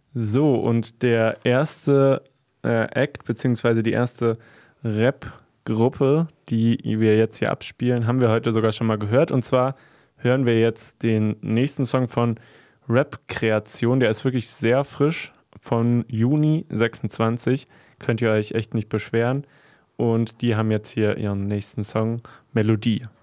So, und der erste Act, beziehungsweise die erste Rap-Gruppe, die wir jetzt hier abspielen, haben wir heute sogar schon mal gehört. Und zwar hören wir jetzt den nächsten Song von Rap-Kreation. Der ist wirklich sehr frisch, von Juni 26. Könnt ihr euch echt nicht beschweren. Und die haben jetzt hier ihren nächsten Song, Melodie.